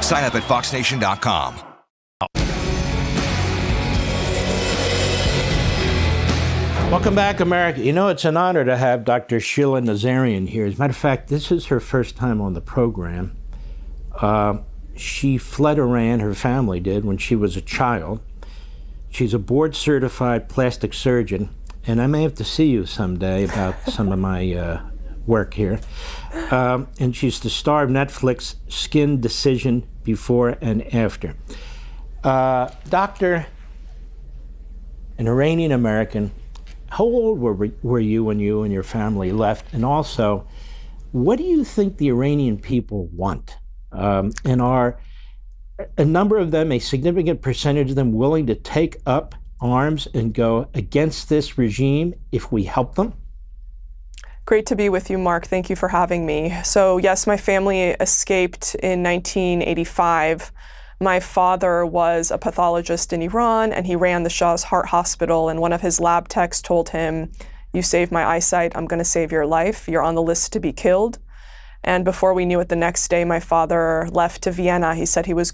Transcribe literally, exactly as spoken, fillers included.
Sign up at fox nation dot com. Welcome back, America. You know, it's an honor to have Doctor Sheila Nazarian here. As a matter of fact, this is her first time on the program. Uh, she fled Iran, her family did, when she was a child. She's a board-certified plastic surgeon, and I may have to see you someday about some of my uh, work here. Um, and she's the star of Netflix Skin Decision Before and After. Uh, doctor, an Iranian American, how old were, were you when you and your family left? And also, what do you think the Iranian people want? Um, and are a number of them, a significant percentage of them, willing to take up arms and go against this regime if we help them? Great to be with you, Mark. Thank you for having me. So yes, my family escaped in nineteen eighty-five. My father was a pathologist in Iran, and he ran the Shah's Heart Hospital, and one of his lab techs told him, "You saved my eyesight, I'm going to save your life. You're on the list to be killed." And before we knew it, the next day, my father left to Vienna. He said he was